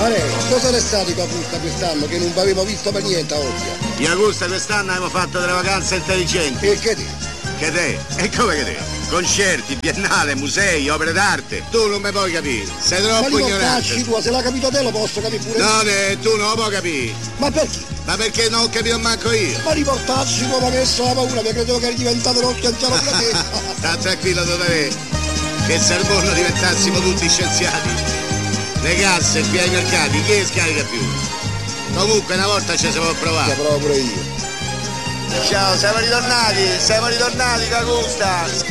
Are, cosa ne stati con Augusta quest'anno che non vi avevo visto per niente oggi? Di Augusta quest'anno abbiamo fatto delle vacanze intelligenti. E che te? Che te? E come che te? Concerti, biennale, musei, opere d'arte. Tu non mi puoi capire, sei troppo ignorante. Tua, se l'ha capito te lo posso capire pure. No, tu non lo puoi capire. Ma perché? Ma perché non ho capito manco io? Ma riportarci come messo la paura, perché credevo che eri diventato uno scienziato come te. Sta tranquillo Totare, che se al mondo diventassimo tutti scienziati. Le casse, qui ai mercati, chi scarica più? Comunque una volta ci si può provare. Ci provo pure io. Ciao, siamo ritornati con Augusta.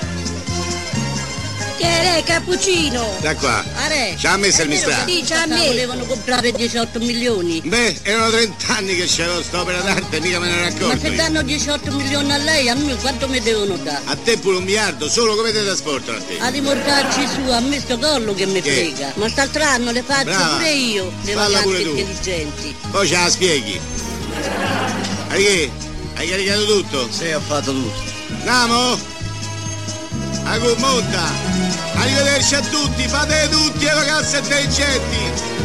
Che è cappuccino? Da qua. Are. Ci ha messo il mistero. Sì, a me volevano comprare 18 milioni. Beh, erano 30 anni che c'era quest'opera d'arte, mica me ne ero accorto. Ma se danno 18 milioni a lei, a me quanto mi devono dare? A te pure 1 miliardo, solo come te trasportano a te? A rimorcarci su, a me sto collo che mi frega. Ma st'altro anno le faccio pure io, le vacanze intelligenti. Poi ce la spieghi. Hai caricato tutto? Sì, ho fatto tutto. Andiamo? Agu, monta! Arrivederci a tutti, fate tutti le vacanze intelligenti!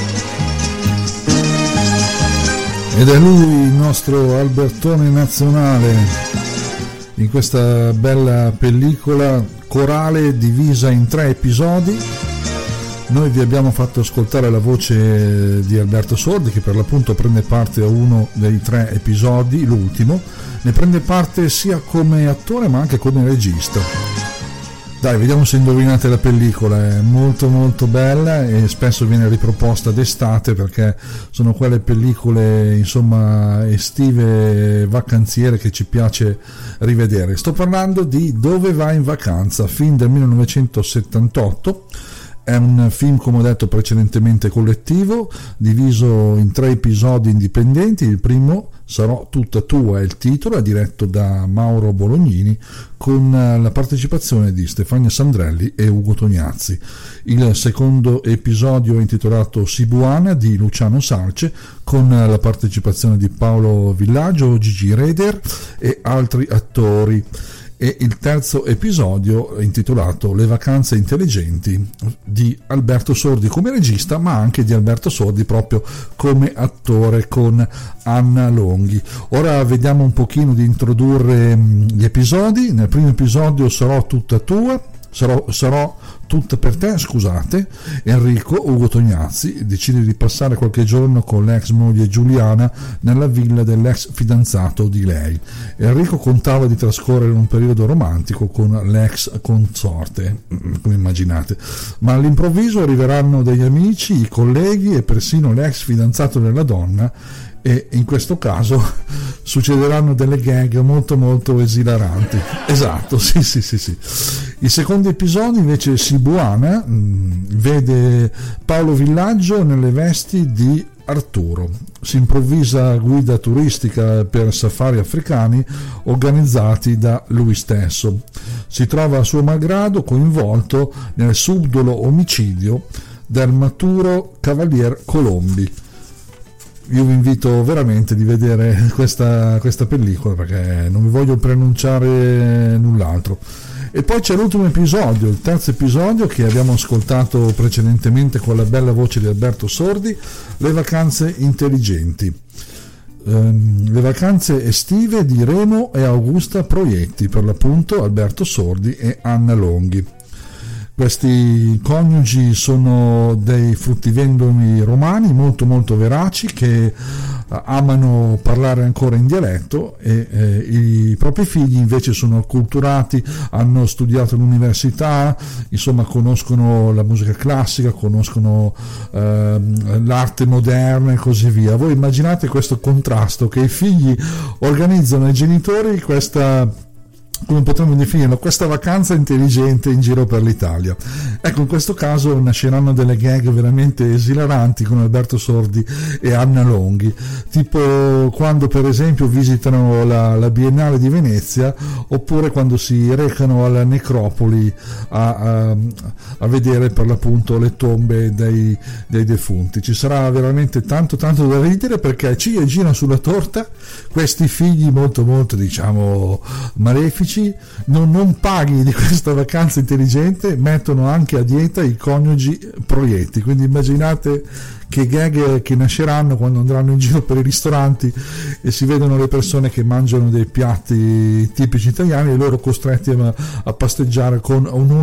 Ed è lui il nostro Albertone nazionale in questa bella pellicola corale divisa in 3 episodi. Noi vi abbiamo fatto ascoltare la voce di Alberto Sordi, che per l'appunto prende parte a uno dei 3 episodi, l'ultimo. Ne prende parte sia come attore ma anche come regista. Dai, vediamo se indovinate la pellicola. È molto molto bella e spesso viene riproposta d'estate, perché sono quelle pellicole insomma estive, vacanziere, che ci piace rivedere. Sto parlando di Dove vai in vacanza, film del 1978. È un film, come ho detto precedentemente, collettivo, diviso in 3 episodi indipendenti. Il primo, Sarò tutta tua, è il titolo, è diretto da Mauro Bolognini, con la partecipazione di Stefania Sandrelli e Ugo Tognazzi. Il secondo episodio è intitolato Sibuana, di Luciano Sarce, con la partecipazione di Paolo Villaggio, Gigi Reder e altri attori. E il terzo episodio è intitolato Le vacanze intelligenti, di Alberto Sordi come regista, ma anche di Alberto Sordi proprio come attore, con Anna Longhi. Ora vediamo un pochino di introdurre gli episodi. Nel primo episodio Sarò tutta per te, scusate. Enrico, Ugo Tognazzi, decide di passare qualche giorno con l'ex moglie Giuliana nella villa dell'ex fidanzato di lei. Enrico contava di trascorrere un periodo romantico con l'ex consorte, come immaginate, ma all'improvviso arriveranno degli amici, i colleghi e persino l'ex fidanzato della donna, e in questo caso succederanno delle gag molto molto esilaranti. Esatto, sì. Il secondo episodio invece, Sibuana, vede Paolo Villaggio nelle vesti di Arturo. Si improvvisa guida turistica per safari africani organizzati da lui stesso. Si trova a suo malgrado coinvolto nel subdolo omicidio del maturo Cavalier Colombi. Io vi invito veramente di vedere questa pellicola, perché non vi voglio preannunciare null'altro. E poi c'è l'ultimo episodio, il terzo episodio, che abbiamo ascoltato precedentemente con la bella voce di Alberto Sordi, Le vacanze intelligenti. Le vacanze estive di Remo e Augusta Proietti, per l'appunto Alberto Sordi e Anna Longhi. Questi coniugi sono dei fruttivendoli romani molto molto veraci, che amano parlare ancora in dialetto, e i propri figli invece sono acculturati, hanno studiato all'università, insomma conoscono la musica classica, conoscono l'arte moderna e così via. Voi immaginate questo contrasto, che i figli organizzano ai genitori questa, come potremmo definirlo, questa vacanza intelligente in giro per l'Italia. Ecco, in questo caso nasceranno delle gag veramente esilaranti con Alberto Sordi e Anna Longhi, tipo quando per esempio visitano la Biennale di Venezia, oppure quando si recano alla necropoli a vedere per l'appunto le tombe dei defunti. Ci sarà veramente tanto da ridere, perché ci gira sulla torta questi figli molto molto, diciamo, malefici, amici, non paghi di questa vacanza intelligente, mettono anche a dieta i coniugi proietti, quindi immaginate che gag che nasceranno quando andranno in giro per i ristoranti e si vedono le persone che mangiano dei piatti tipici italiani e loro costretti a pasteggiare con un